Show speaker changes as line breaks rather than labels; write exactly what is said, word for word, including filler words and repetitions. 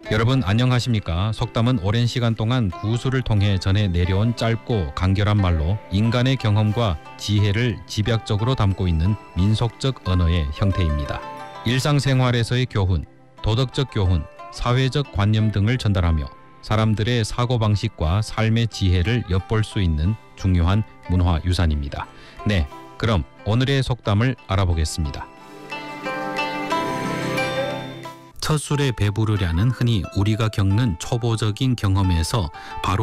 여러분 안녕하십니까? 속담은 오랜 시간 동안 구술을 통해 전해 내려온 짧고 간결한 말로 인간의 경험과 지혜를 집약적으로 담고 있는 민속적 언어의 형태입니다. 일상생활에서의 교훈, 도덕적 교훈, 사회적 관념 등을 전달하며 사람들의 사고방식과 삶의 지혜를 엿볼 수 있는 중요한 문화유산입니다. 네, 그럼 오늘의 속담을 알아보겠습니다. 첫 술에 배부르려는 흔히 우리가 겪는 초보적인 경험에서 바로